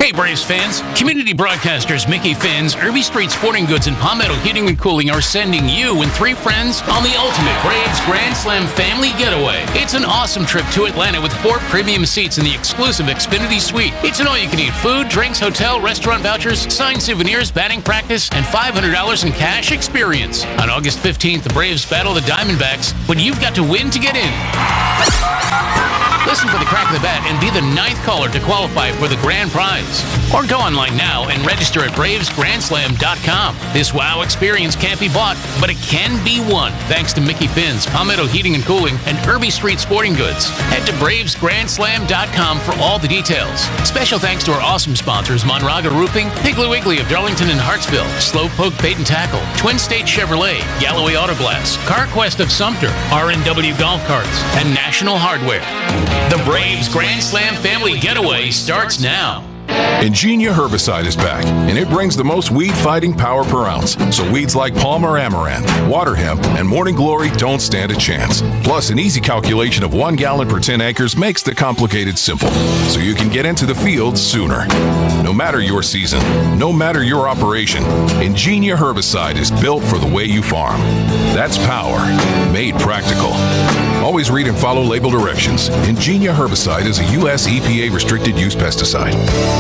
Hey Braves fans, community broadcasters Mickey Finn's, Irby Street Sporting Goods, and Palmetto Heating and Cooling are sending you and 3 friends on the ultimate Braves Grand Slam family getaway. It's an awesome trip to Atlanta with 4 premium seats in the exclusive Xfinity Suite. It's an all-you-can-eat food, drinks, hotel, restaurant vouchers, signed souvenirs, batting practice, and $500 in cash experience. On August 15th, the Braves battle the Diamondbacks, but you've got to win to get in. Listen for the crack of the bat and be the 9th caller to qualify for the grand prize. Or go online now and register at BravesGrandSlam.com. This wow experience can't be bought, but it can be won thanks to Mickey Finn's, Palmetto Heating and Cooling, and Irby Street Sporting Goods. Head to BravesGrandSlam.com for all the details. Special thanks to our awesome sponsors, Monraga Roofing, Piggly Wiggly of Darlington and Hartsville, Slowpoke Bait and Tackle, Twin State Chevrolet, Galloway Auto Glass, CarQuest of Sumter, RNW Golf Carts, and National Hardware. The Braves Grand Slam family getaway starts now. Ingenia herbicide is back, and it brings the most weed-fighting power per ounce. So weeds like Palmer Amaranth, water hemp, and morning glory don't stand a chance. Plus, an easy calculation of 1 gallon per 10 acres makes the complicated simple, so you can get into the field sooner. No matter your season, no matter your operation, Ingenia herbicide is built for the way you farm. That's power, made practical. Always read and follow label directions. Ingenia herbicide is a U.S. EPA restricted use pesticide.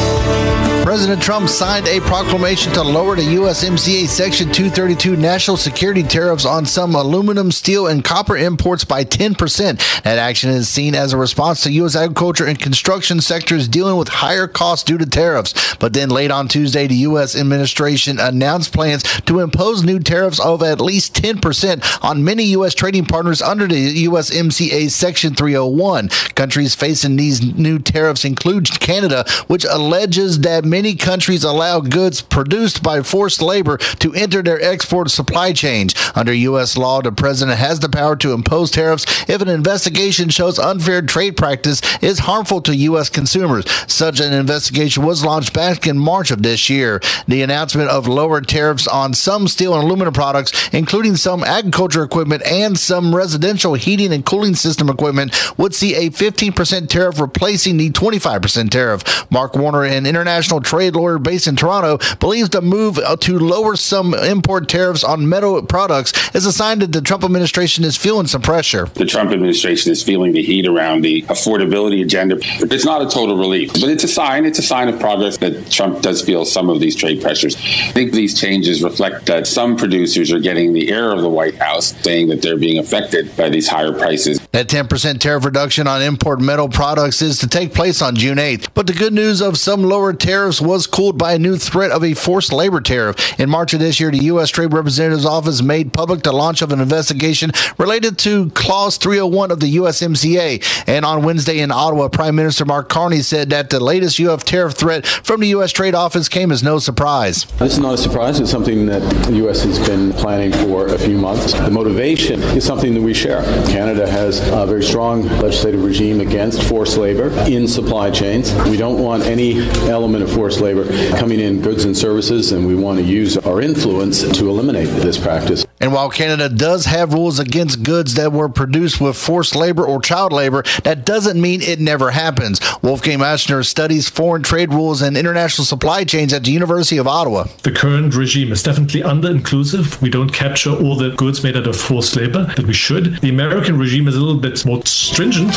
President Trump signed a proclamation to lower the USMCA Section 232 national security tariffs on some aluminum, steel, and copper imports by 10%. That action is seen as a response to U.S. agriculture and construction sectors dealing with higher costs due to tariffs. But then late on Tuesday, the U.S. administration announced plans to impose new tariffs of at least 10% on many U.S. trading partners under the USMCA Section 301. Countries facing these new tariffs include Canada, which alleges that many countries allow goods produced by forced labor to enter their export supply chains. Under U.S. law, the president has the power to impose tariffs if an investigation shows unfair trade practice is harmful to U.S. consumers. Such an investigation was launched back in March of this year. The announcement of lower tariffs on some steel and aluminum products, including some agriculture equipment and some residential heating and cooling system equipment, would see a 15% tariff replacing the 25% tariff. Mark Warner, an international trade lawyer based in Toronto, believes the move to lower some import tariffs on metal products is a sign that the Trump administration is feeling some pressure. The Trump administration is feeling the heat around the affordability agenda. It's not a total relief, but it's a sign of progress that Trump does feel some of these trade pressures. I think these changes reflect that some producers are getting the air of the White House, saying that they're being affected by these higher prices. That 10% tariff reduction on import metal products is to take place on June 8th. But the good news of some lower tariffs was cooled by a new threat of a forced labor tariff. In March of this year, the U.S. Trade Representative's Office made public the launch of an investigation related to Clause 301 of the USMCA. And on Wednesday in Ottawa, Prime Minister Mark Carney said that the latest U.S. tariff threat from the U.S. Trade Office came as no surprise. This is not a surprise. It's something that the U.S. has been planning for a few months. The motivation is something that we share. Canada has a very strong legislative regime against forced labor in supply chains. We don't want any element of forced labor coming in goods and services, and we want to use our influence to eliminate this practice. And while Canada does have rules against goods that were produced with forced labor or child labor, that doesn't mean it never happens. Wolfgang Aschner studies foreign trade rules and international supply chains at the University of Ottawa. The current regime is definitely under-inclusive. We don't capture all the goods made out of forced labor that we should. The American regime is a little bit more stringent.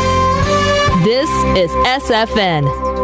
This is SFN.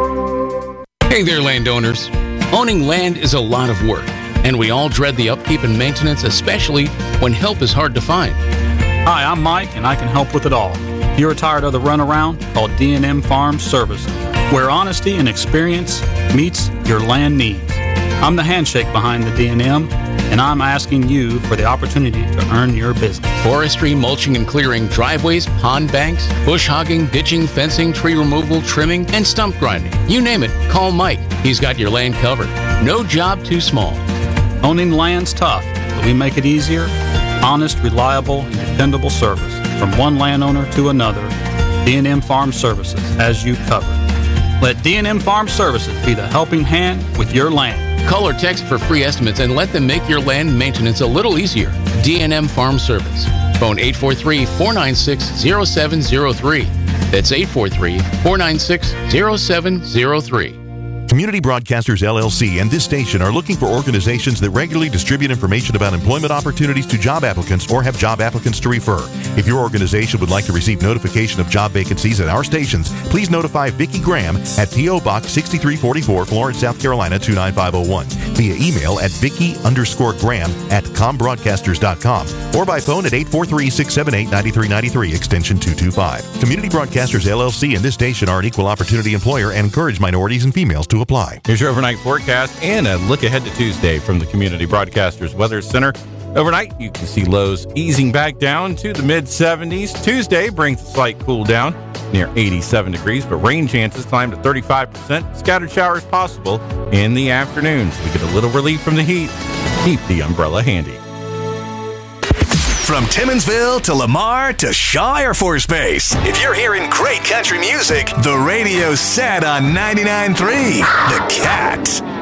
Hey there, landowners. Owning land is a lot of work, and we all dread the upkeep and maintenance, especially when help is hard to find. Hi, I'm Mike, and I can help with it all. You're tired of the runaround? Call D&M Farm Services, where honesty and experience meets your land needs. I'm the handshake behind the D&M, and I'm asking you for the opportunity to earn your business. Forestry, mulching and clearing, driveways, pond banks, bush hogging, ditching, fencing, tree removal, trimming, and stump grinding. You name it, call Mike. He's got your land covered. No job too small. Owning land's tough, but we make it easier. Honest, reliable, and dependable service from one landowner to another. D&M Farm Services has you covered. Let D&M Farm Services be the helping hand with your land. Call or text for free estimates and let them make your land maintenance a little easier. D&M Farm Service. Phone 843-496-0703. That's 843-496-0703. Community Broadcasters LLC and this station are looking for organizations that regularly distribute information about employment opportunities to job applicants or have job applicants to refer. If your organization would like to receive notification of job vacancies at our stations, please notify Vicki Graham at P.O. Box 6344, Florence, South Carolina 29501 via email at Vicki_Graham@combroadcasters.com or by phone at 843-678-9393 extension 225. Community Broadcasters LLC and this station are an equal opportunity employer and encourage minorities and females to apply. Here's your overnight forecast and a look ahead to Tuesday from the Community Broadcasters Weather Center. Overnight, you can see lows easing back down to the mid-70s. Tuesday brings a slight cool down near 87 degrees, but rain chances climb to 35%. Scattered showers possible in the afternoons. We get a little relief from the heat. Keep the umbrella handy. From Timminsville to Lamar to Shaw Air Force Base. If you're hearing great country music, the radio's set on 99.3 The Cat.